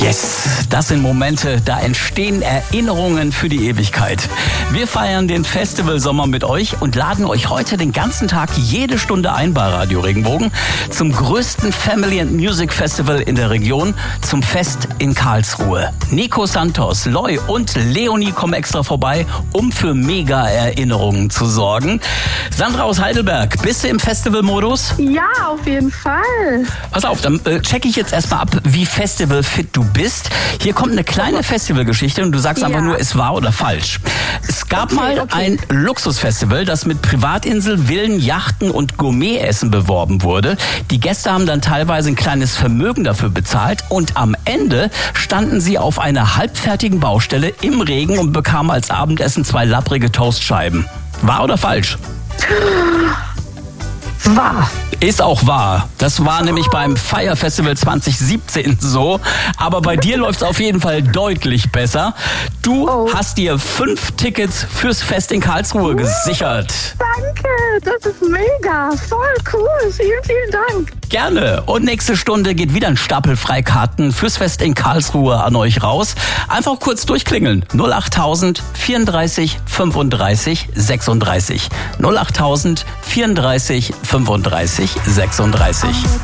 Yes, das sind Momente, da entstehen Erinnerungen für die Ewigkeit. Wir feiern den Festivalsommer mit euch und laden euch heute den ganzen Tag jede Stunde ein bei Radio Regenbogen zum größten Family and Music Festival in der Region, zum Fest in Karlsruhe. Nico Santos, Loy und Leonie kommen extra vorbei, um für Mega-Erinnerungen zu sorgen. Sandra aus Heidelberg, bist du im Festivalmodus? Ja, auf jeden Fall. Pass auf, dann checke ich jetzt erstmal ab, wie festivalfit du bist. Hier kommt eine kleine Festivalgeschichte und du sagst einfach nur, es war oder falsch. Es gab mal ein Luxusfestival, das mit Privatinsel, Villen, Yachten und Gourmetessen beworben wurde. Die Gäste haben dann teilweise ein kleines Vermögen dafür bezahlt und am Ende standen sie auf einer halbfertigen Baustelle im Regen und bekamen als Abendessen 2 lapprige Toastscheiben. Wahr oder falsch? Wahr. Ist auch wahr. Das war nämlich beim Fire Festival 2017 so. Aber bei dir läuft es auf jeden Fall deutlich besser. Du hast dir 5 Tickets fürs Fest in Karlsruhe gesichert. Danke, das ist mega. Voll cool. Vielen, vielen Dank. Gerne. Und nächste Stunde geht wieder ein Stapel Freikarten fürs Fest in Karlsruhe an euch raus. Einfach kurz durchklingeln. 08000 34 35 36. 08000 34 35 36.